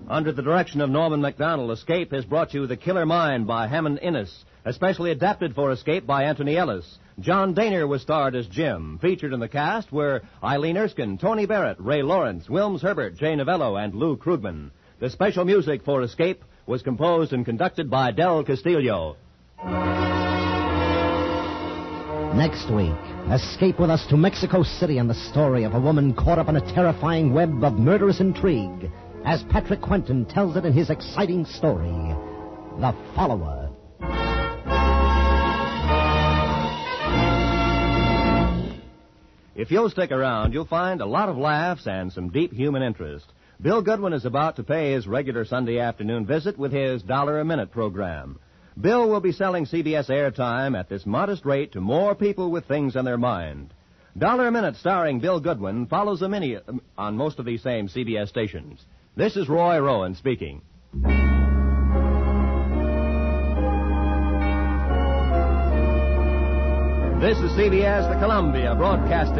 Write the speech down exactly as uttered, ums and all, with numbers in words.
Under the direction of Norman Macdonald, Escape has brought you The Killer Mind by Hammond Innes, especially adapted for Escape by Anthony Ellis. John Daner was starred as Jim. Featured in the cast were Eileen Erskine, Tony Barrett, Ray Lawrence, Wilms Herbert, Jay Novello, and Lou Krugman. The special music for Escape was composed and conducted by Del Castillo. Next week, escape with us to Mexico City and the story of a woman caught up in a terrifying web of murderous intrigue, as Patrick Quentin tells it in his exciting story, The Follower. If you'll stick around, you'll find a lot of laughs and some deep human interest. Bill Goodwin is about to pay his regular Sunday afternoon visit with his Dollar a Minute program. Bill will be selling C B S airtime at this modest rate to more people with things on their mind. Dollar a Minute starring Bill Goodwin follows a mini on most of these same C B S stations. This is Roy Rowan speaking. This is C B S, the Columbia Broadcasting